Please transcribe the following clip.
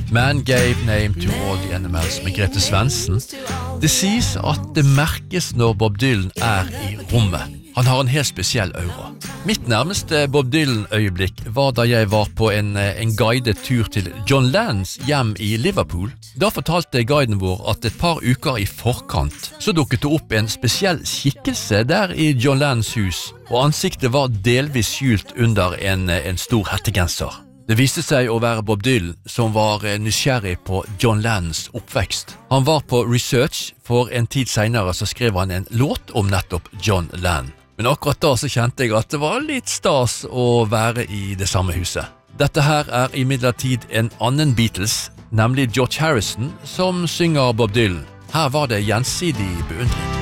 Man gave name to all the animals med Grete Svendsen. Det sies at det merkes når Bob Dylan i rommet. Han har en helt spesiell aura. Mitt nærmeste Bob Dylan-øyeblikk var da jeg var på en guidet tur til John Lennons hjem i Liverpool. Da fortalte guiden vår at et par uker i forkant så dukket det opp en spesiell skikkelse der i John Lennons hus, og ansiktet var delvis skjult under en stor hettegenser. Det viste seg å være Bob Dylan som var nysgjerrig på John Lennons oppvekst. Han var på research, for en tid senere så skrev han en låt om nettopp John Lennon. Men akkurat da så kjente jeg at det var litt stas å være i det samme huset. Dette her imidlertid en annen Beatles, nemlig George Harrison, som synger Bob Dylan. Her var det gjensidig beundring.